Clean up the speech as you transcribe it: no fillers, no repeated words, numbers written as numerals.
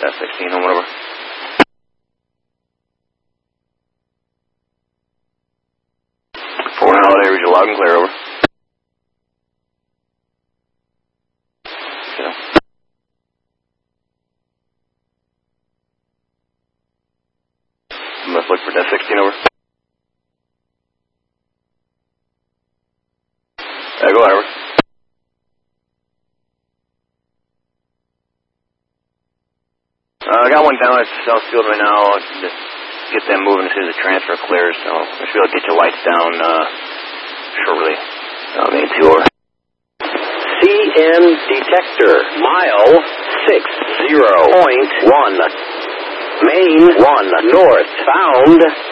F-16, home, over. Holiday, read you loud and clear, over. Yeah. Let's look for F-16, over. Go on, over. I got one down at Southfield right now. I'll just get them moving as soon as the transfer clears, so I should be able to get your lights down shortly. Main 2, over. CN detector, mile 60.1. Main 1 north, found